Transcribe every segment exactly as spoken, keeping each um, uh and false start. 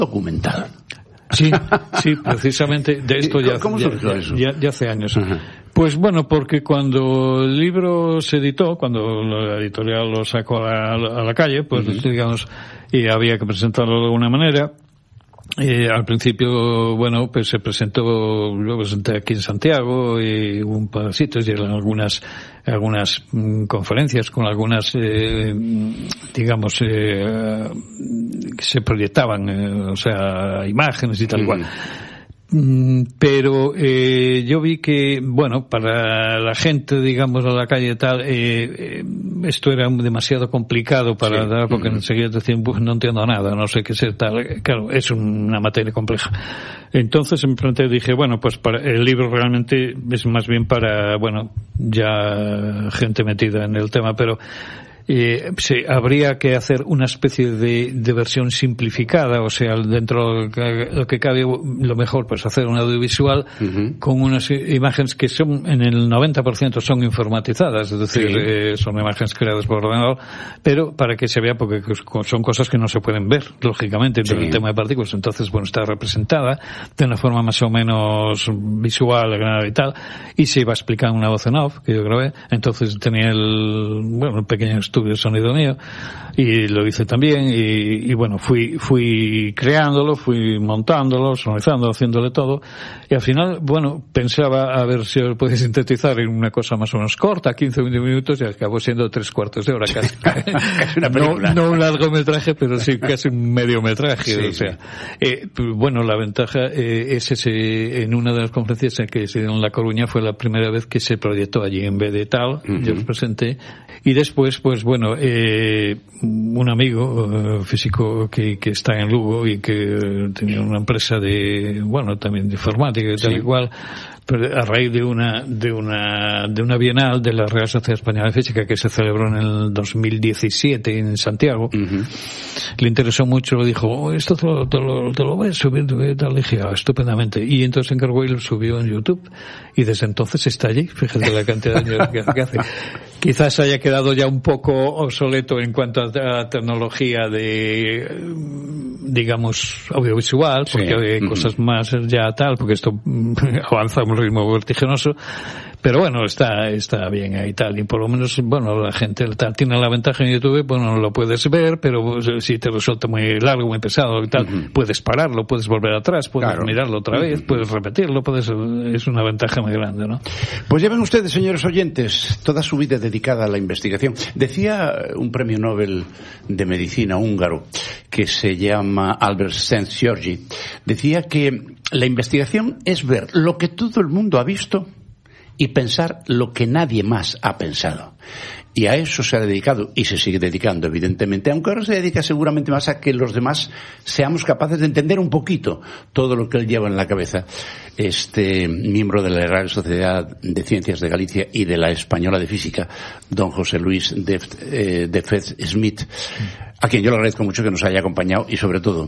documental. Sí, sí, precisamente de esto ya, ¿Cómo surgió ya, eso? ya, ya hace años. Ajá. Pues bueno, porque cuando el libro se editó, cuando la editorial lo sacó a la, a la calle, pues uh-huh. digamos, y había que presentarlo de alguna manera. Eh, al principio, bueno, pues se presentó, lo presenté aquí en Santiago y un par de sitios y en algunas, algunas mm, conferencias con algunas, eh, digamos, eh, que se proyectaban, eh, o sea, imágenes y tal cual. Pero eh, yo vi que, bueno, para la gente, digamos, a la calle y tal, eh, eh, esto era demasiado complicado para sí. dar, porque mm. enseguida decían, pues no entiendo nada, no sé qué es tal. Claro, es una materia compleja. Entonces me pregunté, dije, bueno, pues para, el libro realmente es más bien para, bueno, ya gente metida en el tema, pero Eh, sí, habría que hacer una especie de, de versión simplificada, o sea, dentro de lo que cabe, lo mejor pues hacer un audiovisual uh-huh. con unas imágenes que son, en el noventa por ciento son informatizadas, es decir, sí. eh, son imágenes creadas por ordenador, pero para que se vea, porque son cosas que no se pueden ver, lógicamente, sí. en el tema de partículas. Entonces, bueno, está representada de una forma más o menos visual y tal, y se iba a explicar una voz en off, que yo grabé. Entonces tenía el, bueno, el pequeño estudio de sonido mío, y lo hice también, y, y bueno, fui, fui creándolo, fui montándolo, sonorizándolo, haciéndole todo, y al final, bueno, pensaba a ver si lo podía sintetizar en una cosa más o menos corta, quince o veinte minutos, y acabó siendo tres cuartos de hora, casi. Casi una película. No, no un largometraje, pero sí casi un mediometraje, sí, o sea. Sí. Eh, bueno, la ventaja eh, es ese, en una de las conferencias que se dio en La Coruña, fue la primera vez que se proyectó allí en vez de tal, uh-huh. yo los presenté, y después, pues bueno, eh, un amigo uh, físico que, que está en Lugo y que tenía una empresa de, bueno, también de informática y tal sí. y cual, pero a raíz de una, de una, de una bienal de la Real Sociedad Española de Física que se celebró en el dos mil diecisiete en Santiago, uh-huh. le interesó mucho, le dijo, oh, esto te lo, te lo, te lo ves subiendo, ¿qué tal? Le dije, ah, estupendamente. Y entonces se encargó y lo subió en YouTube. Y desde entonces está allí, fíjate la cantidad de años que hace. Quizás haya quedado ya un poco obsoleto en cuanto a tecnología de, digamos, audiovisual, porque sí. hay uh-huh. cosas más ya tal, porque esto avanza a un ritmo vertiginoso. Pero bueno, está está bien ahí tal, y por lo menos, bueno, la gente tal, tiene la ventaja en YouTube, bueno, lo puedes ver, pero si te resulta muy largo, muy pesado y tal, uh-huh. puedes pararlo, puedes volver atrás, puedes claro. mirarlo otra vez, uh-huh. puedes repetirlo, puedes, es una ventaja muy grande, ¿no? Pues lleven ustedes, señores oyentes, toda su vida dedicada a la investigación. Decía un premio Nobel de Medicina húngaro, que se llama Albert Szent-Györgyi, decía que la investigación es ver lo que todo el mundo ha visto y pensar lo que nadie más ha pensado. Y a eso se ha dedicado, y se sigue dedicando, evidentemente, aunque ahora se dedica seguramente más a que los demás seamos capaces de entender un poquito todo lo que él lleva en la cabeza. Este miembro de la Real Sociedad de Ciencias de Galicia y de la Española de Física, don José Luis de, eh, de Fez Smith, a quien yo le agradezco mucho que nos haya acompañado, y sobre todo,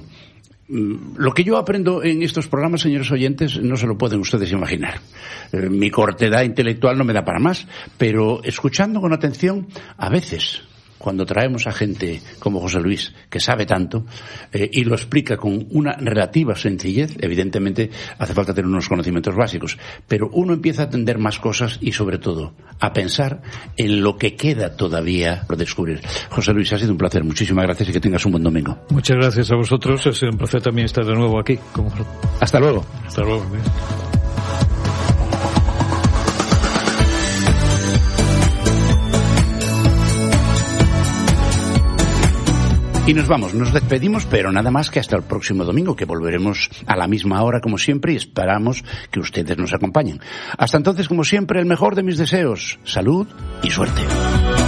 lo que yo aprendo en estos programas, señores oyentes, no se lo pueden ustedes imaginar. Eh, mi cortedad intelectual no me da para más, pero escuchando con atención, a veces, cuando traemos a gente como José Luis, que sabe tanto, eh, y lo explica con una relativa sencillez, evidentemente hace falta tener unos conocimientos básicos, pero uno empieza a entender más cosas y, sobre todo, a pensar en lo que queda todavía por descubrir. José Luis, ha sido un placer. Muchísimas gracias y que tengas un buen domingo. Muchas gracias a vosotros. Ha sido un placer también estar de nuevo aquí. Hasta luego. Hasta luego. Y nos vamos, nos despedimos, pero nada más que hasta el próximo domingo, que volveremos a la misma hora como siempre, y esperamos que ustedes nos acompañen. Hasta entonces, como siempre, el mejor de mis deseos, salud y suerte.